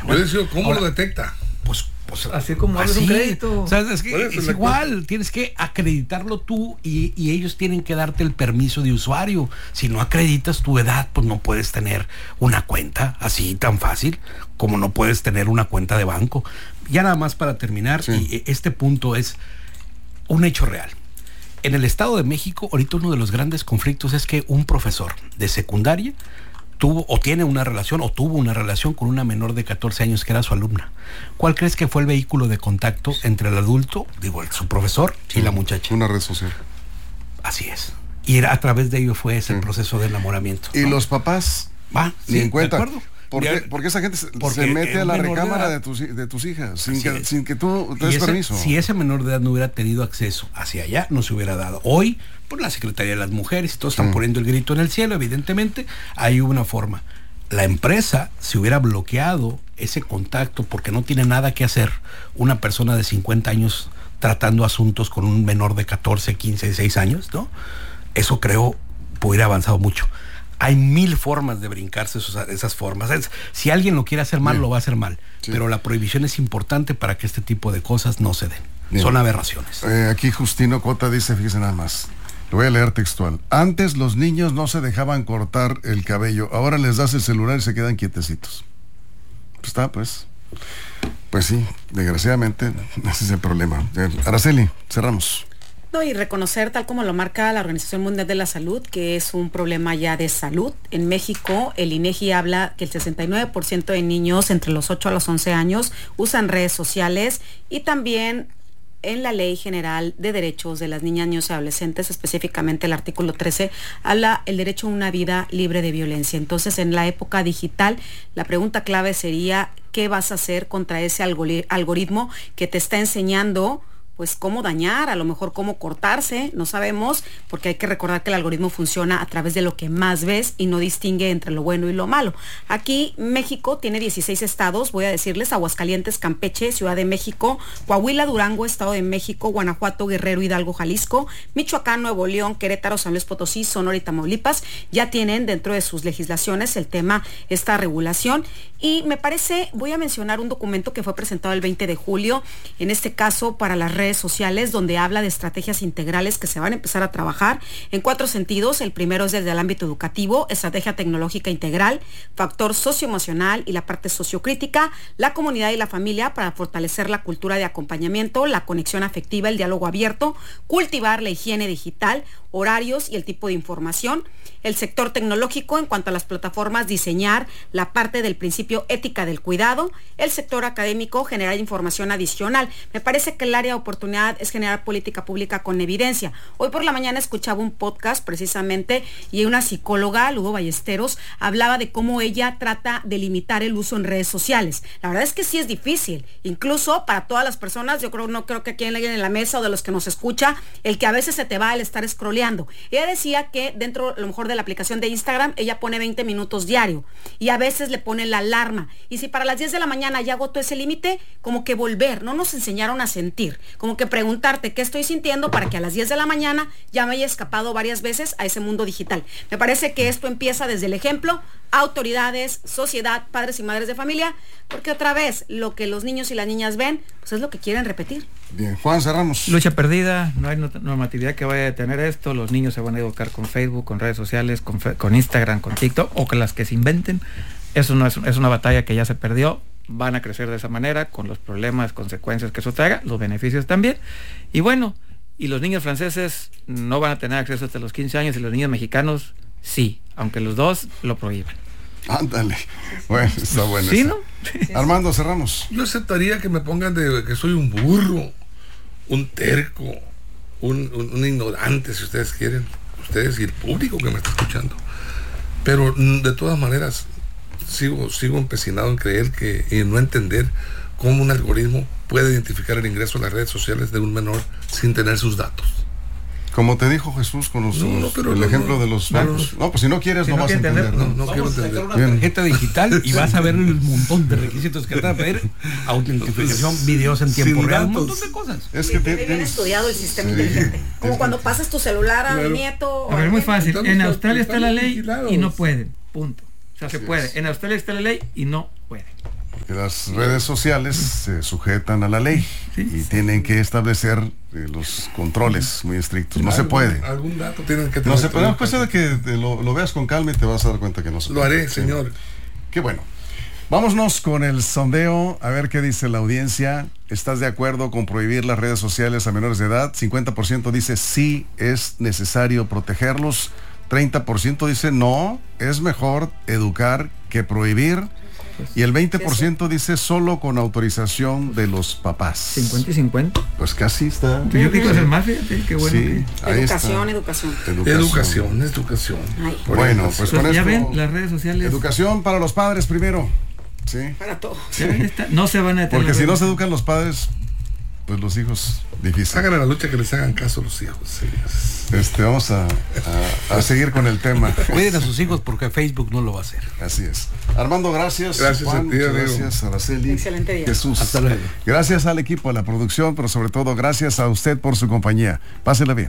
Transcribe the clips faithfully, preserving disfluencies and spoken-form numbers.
Yo decía, ¿cómo Ahora, lo detecta? Pues, pues así como abres un crédito. O sea, es que es igual, cuenta. Tienes que acreditarlo tú y, y ellos tienen que darte el permiso de usuario. Si no acreditas tu edad, pues no puedes tener una cuenta así tan fácil como no puedes tener una cuenta de banco. Ya nada más para terminar, sí. y este punto es un hecho real. En el Estado de México, ahorita uno de los grandes conflictos es que un profesor de secundaria tuvo o tiene una relación o tuvo una relación con una menor de catorce años que era su alumna. ¿Cuál crees que fue el vehículo de contacto entre el adulto, digo, el, su profesor sí, y la muchacha? Una red social. Así es. Y a través de ello fue ese sí. proceso de enamoramiento. Y ¿no? los papás va ni sí, en cuenta. ¿De acuerdo? ¿Por qué? Porque esa gente se, se mete a la recámara de, de, tus, de tus hijas sin que, sin que tú te des ese, permiso. Si ese menor de edad no hubiera tenido acceso hacia allá, no se hubiera dado. Hoy, por la Secretaría de las Mujeres y todos están mm. poniendo el grito en el cielo, evidentemente, hay una forma. La empresa, si hubiera bloqueado ese contacto porque no tiene nada que hacer, una persona de cincuenta años tratando asuntos con un menor de catorce, quince, dieciséis años, ¿no? Eso creo hubiera avanzado mucho. Hay mil formas de brincarse esos, esas formas. Es, si alguien lo quiere hacer mal, Bien. lo va a hacer mal. Sí. Pero la prohibición es importante para que este tipo de cosas no se den. Bien. Son aberraciones. Eh, aquí Justino Cota dice, fíjese nada más. Lo voy a leer textual. Antes los niños no se dejaban cortar el cabello. Ahora les das el celular y se quedan quietecitos. Pues está, pues. Pues sí, desgraciadamente ese es el problema. Araceli, cerramos. Y reconocer, tal como lo marca la Organización Mundial de la Salud, que es un problema ya de salud. En México, el INEGI habla que el sesenta y nueve por ciento de niños entre los ocho a los once años usan redes sociales, y también en la Ley General de Derechos de las Niñas, Niños y Adolescentes, específicamente el artículo trece, habla el derecho a una vida libre de violencia. Entonces, en la época digital, la pregunta clave sería, ¿qué vas a hacer contra ese algoritmo que te está enseñando pues cómo dañar, a lo mejor cómo cortarse? No sabemos, porque hay que recordar que el algoritmo funciona a través de lo que más ves y no distingue entre lo bueno y lo malo. Aquí México tiene dieciséis estados, voy a decirles: Aguascalientes, Campeche, Ciudad de México, Coahuila, Durango, Estado de México, Guanajuato, Guerrero, Hidalgo, Jalisco, Michoacán, Nuevo León, Querétaro, San Luis Potosí, Sonora y Tamaulipas. Ya tienen dentro de sus legislaciones el tema, esta regulación. Y me parece, voy a mencionar un documento que fue presentado el veinte de julio, en este caso para las redes sociales, donde habla de estrategias integrales que se van a empezar a trabajar en cuatro sentidos. El primero es desde el ámbito educativo: estrategia tecnológica integral, factor socioemocional y la parte sociocrítica, la comunidad y la familia para fortalecer la cultura de acompañamiento, la conexión afectiva, el diálogo abierto, cultivar la higiene digital, horarios y el tipo de información. El sector tecnológico, en cuanto a las plataformas, diseñar la parte del principio ética del cuidado. El sector académico, generar información adicional. Me parece que el área de oportunidad es generar política pública con evidencia. Hoy por la mañana escuchaba un podcast precisamente, y una psicóloga, Ludo Ballesteros, hablaba de cómo ella trata de limitar el uso en redes sociales. La verdad es que sí es difícil, incluso para todas las personas. Yo creo, no creo que aquí alguien en la mesa o de los que nos escucha, el que a veces se te va el estar scrolleando. Ella decía que dentro, a lo mejor, de la aplicación de Instagram, ella pone veinte minutos diario, y a veces le pone la alarma. Y si para las diez de la mañana ya agotó ese límite, como que volver, no nos enseñaron a sentir, como que preguntarte qué estoy sintiendo para que a las diez de la mañana ya me haya escapado varias veces a ese mundo digital. Me parece que esto empieza desde el ejemplo, autoridades, sociedad, padres y madres de familia, porque otra vez, lo que los niños y las niñas ven, pues es lo que quieren repetir. Bien, Juan, cerramos. Lucha perdida, no hay normatividad que vaya a detener esto. Los niños se van a educar con Facebook, con redes sociales, con, con Instagram, con TikTok, o con las que se inventen. Eso no es, es una batalla que ya se perdió. Van a crecer de esa manera, con los problemas, consecuencias que eso traiga, los beneficios también. Y bueno, y los niños franceses no van a tener acceso hasta los quince años, y los niños mexicanos sí, aunque los dos lo prohíben. Ándale. Bueno, está bueno. ¿Sí, no? Armando, cerramos. Yo aceptaría que me pongan de que soy un burro, un terco, un, un, un ignorante, si ustedes quieren, ustedes y el público que me está escuchando. Pero de todas maneras, sigo, sigo empecinado en creer que, y en no entender cómo un algoritmo puede identificar el ingreso a las redes sociales de un menor sin tener sus datos. Como te dijo Jesús con los, no, no, pero el no, ejemplo no, de los bancos. No, no, pues si no quieres, si no, no vas a entender. No, no quiero entender. Una tarjeta digital y vas a ver el montón de requisitos que te va a pedir: autentificación, videos en tiempo Sin real, datos. Un montón de cosas. Es que te, bien estudiado el sistema sí. inteligente. Como sí. cuando pasas tu celular a claro. mi nieto. A ver, muy fácil. En Australia está la ley y no pueden. Punto. O sea, se puede. En Australia está la ley y no pueden. que las redes sociales se sujetan a la ley Sí. y tienen que establecer eh, los controles muy estrictos. No se ¿Algún- puede. Algún dato tienen que No tener. se puede. Es cuestión de que te lo, lo veas con calma y te vas a dar cuenta que no se Lo puede. haré, Sí. señor. Qué bueno. Vámonos con el sondeo, a ver qué dice la audiencia. ¿Estás de acuerdo con prohibir las redes sociales a menores de edad? cincuenta por ciento dice sí, es necesario protegerlos. treinta por ciento dice no, es mejor educar que prohibir. Y el veinte por ciento dice solo con autorización de los papás. cincuenta y cincuenta. Pues casi está. Yo creo que va a ser más, fíjate, qué bueno. Sí, que- ahí Educación, está. educación. Educación, educación. Ay. Por Bueno, educación. pues con Pues ya esto, ven, las redes sociales. educación para los padres primero. Sí. Para todos. Ya ven, esta- no se van a detener Porque las si no redes. se educan los padres, pues los hijos, difícil. Hagan a la lucha que les hagan caso los hijos. señores. Este, vamos a, a- a seguir con el tema. Cuiden a sus hijos porque Facebook no lo va a hacer. Así es. Armando, gracias. Gracias Juan, a ti, muchas amigo. gracias, Araceli. Excelente día. Jesús. Hasta luego. Gracias al equipo, a la producción, pero sobre todo gracias a usted por su compañía. Pásela bien.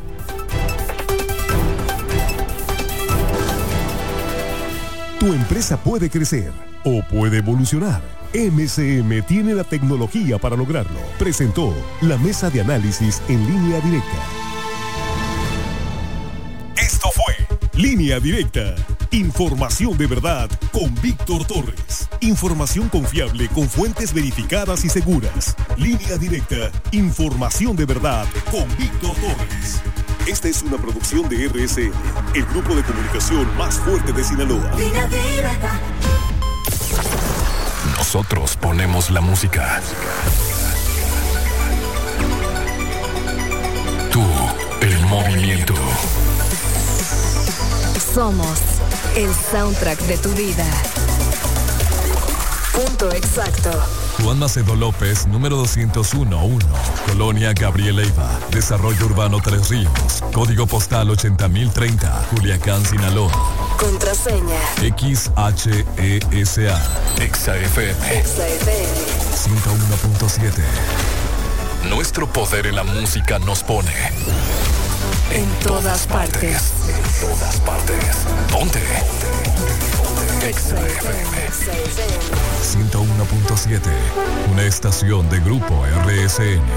Tu empresa puede crecer o puede evolucionar. M C M tiene la tecnología para lograrlo. Presentó la mesa de análisis en línea directa. Esto fue Línea Directa. Información de verdad con Víctor Torres. Información confiable con fuentes verificadas y seguras. Línea Directa. Información de verdad con Víctor Torres. Esta es una producción de R S N, el grupo de comunicación más fuerte de Sinaloa. Nosotros ponemos la música. Tú, el movimiento. Somos el soundtrack de tu vida. Punto exacto. Juan Macedo López, número doscientos uno uno, Colonia Gabriel Leiva, Desarrollo Urbano Tres Ríos, Código Postal ochenta mil treinta, Culiacán, Sinaloa. Contraseña. X H E S A. Exa F M. Exa F M. ciento uno punto siete. Nuestro poder en la música nos pone En todas partes. En todas partes. Ponte. Exa F M. Exa F M. ciento uno punto siete. Una estación de Grupo R S N.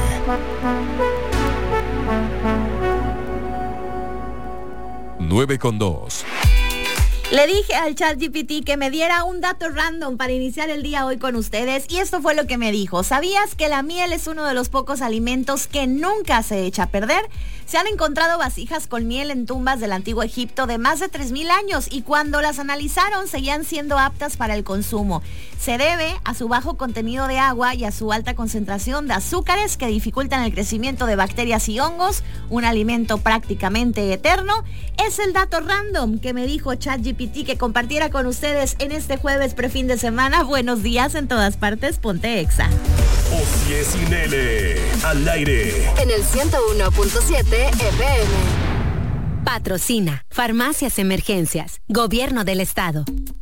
nueve con dos. Le dije al ChatGPT que me diera un dato random para iniciar el día hoy con ustedes y esto fue lo que me dijo. ¿Sabías que la miel es uno de los pocos alimentos que nunca se echa a perder? Se han encontrado vasijas con miel en tumbas del antiguo Egipto de más de tres mil años y cuando las analizaron seguían siendo aptas para el consumo. Se debe a su bajo contenido de agua y a su alta concentración de azúcares que dificultan el crecimiento de bacterias y hongos, un alimento prácticamente eterno. Es el dato random que me dijo ChatGPT que compartiera con ustedes en este jueves prefin de semana. Buenos días en todas partes, ponte Exa. Oye sin N, al aire. En el ciento uno punto siete F M. Patrocina Farmacias Emergencias, Gobierno del Estado.